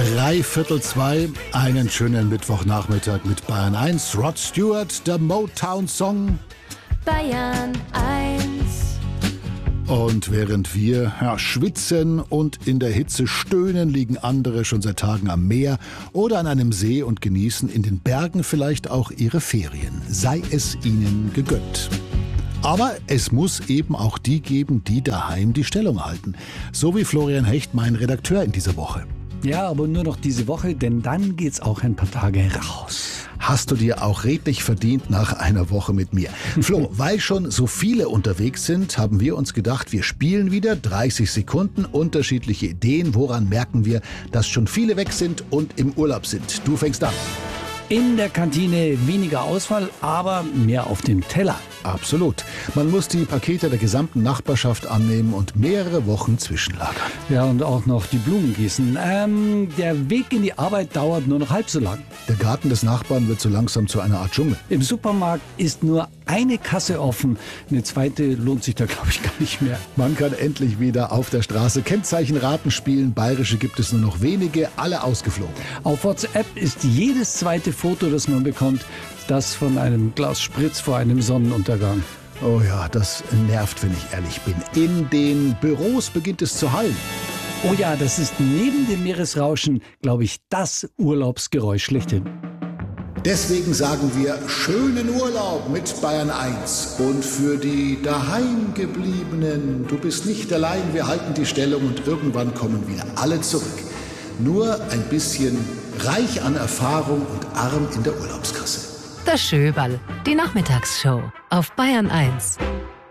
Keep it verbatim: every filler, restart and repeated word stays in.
Drei Viertel zwei, einen schönen Mittwochnachmittag mit Bayern eins. Rod Stewart, der Motown-Song. Bayern eins. Und während wir ja, schwitzen und in der Hitze stöhnen, liegen andere schon seit Tagen am Meer oder an einem See und genießen in den Bergen vielleicht auch ihre Ferien. Sei es ihnen gegönnt. Aber es muss eben auch die geben, die daheim die Stellung halten. So wie Florian Hecht, mein Redakteur in dieser Woche. Ja, aber nur noch diese Woche, denn dann geht's auch ein paar Tage raus. Hast du dir auch redlich verdient nach einer Woche mit mir. Flo, weil schon so viele unterwegs sind, haben wir uns gedacht, wir spielen wieder dreißig Sekunden, unterschiedliche Ideen. Woran merken wir, dass schon viele weg sind und im Urlaub sind? Du fängst an. In der Kantine weniger Auswahl, aber mehr auf dem Teller. Absolut. Man muss die Pakete der gesamten Nachbarschaft annehmen und mehrere Wochen zwischenlagern. Ja, und auch noch die Blumen gießen. Ähm, der Weg in die Arbeit dauert nur noch halb so lang. Der Garten des Nachbarn wird so langsam zu einer Art Dschungel. Im Supermarkt ist nur eine Kasse offen. Eine zweite lohnt sich da, glaube ich, gar nicht mehr. Man kann endlich wieder auf der Straße Kennzeichenraten spielen. Bayerische gibt es nur noch wenige, alle ausgeflogen. Auf WhatsApp ist jedes zweite Foto, das man bekommt, das von einem Glas Spritz vor einem Sonnenuntergang. Oh ja, das nervt, wenn ich ehrlich bin. In den Büros beginnt es zu hallen. Oh ja, das ist neben dem Meeresrauschen, glaube ich, das Urlaubsgeräusch schlechthin. Deswegen sagen wir schönen Urlaub mit Bayern eins. Und für die Daheimgebliebenen, du bist nicht allein, wir halten die Stellung und irgendwann kommen wieder alle zurück. Nur ein bisschen reich an Erfahrung und arm in der Urlaubskasse. Der Schöberl, die Nachmittagsshow auf Bayern eins.